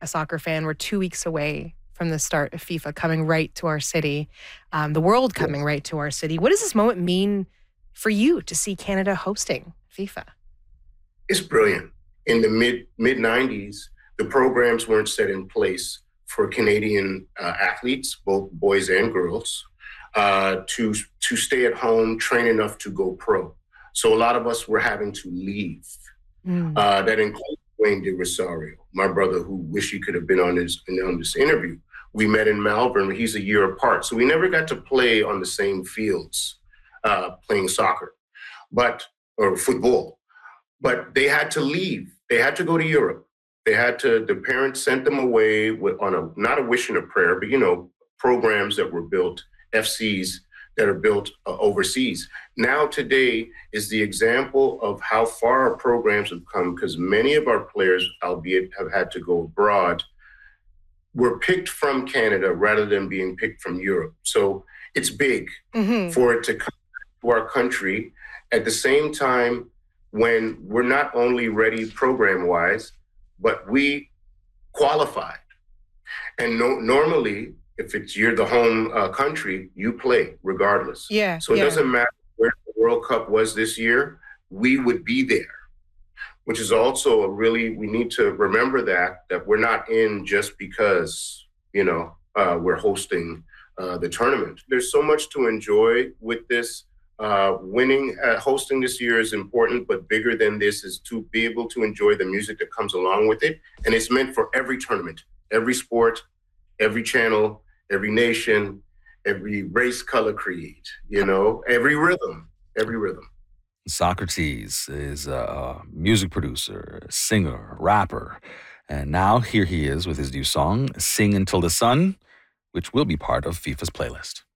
a soccer fan. We're 2 weeks away from the start of FIFA coming right to our city, the world coming right to our city. What does this moment mean for you to see Canada hosting FIFA? It's brilliant. In the mid 90s, the programs weren't set in place for Canadian athletes, both boys and girls, to stay at home, train enough to go pro. So a lot of us were having to leave. That includes Wayne De Rosario, my brother, who wish he could have been on this interview. We met in Melbourne. He's a year apart, so we never got to play on the same fields, playing soccer, or football. But they had to leave. They had to go to Europe. The parents sent them away not a wish and a prayer, but programs that were built, FCs that are built overseas. Now today is the example of how far our programs have come, because many of our players, albeit have had to go abroad, were picked from Canada rather than being picked from Europe. So it's big for it to come to our country at the same time when we're not only ready program-wise, but we qualified. And normally, if you're the home country, you play regardless. So it doesn't matter where the World Cup was this year, we would be there. Which is also we need to remember that we're not in just because, we're hosting the tournament. There's so much to enjoy with this. Hosting this year is important, but bigger than this is to be able to enjoy the music that comes along with it. And it's meant for every tournament, every sport, every channel, every nation, every race, color, creed, every rhythm. Socrates is a music producer, singer, rapper. And now here he is with his new song, Sing Until the Sun, which will be part of FIFA's playlist.